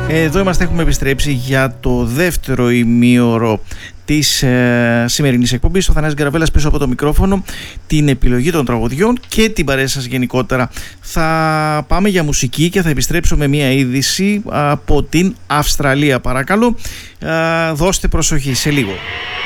Εδώ είμαστε, έχουμε επιστρέψει για το δεύτερο ημίωρο της σημερινής εκπομπής. Ο Θανάσης Γκαραβέλας πίσω από το μικρόφωνο, την επιλογή των τραγουδιών και την παρέα σας γενικότερα. Θα πάμε για μουσική και θα επιστρέψω με μια είδηση από την Αυστραλία. Παρακαλώ, δώστε προσοχή σε λίγο.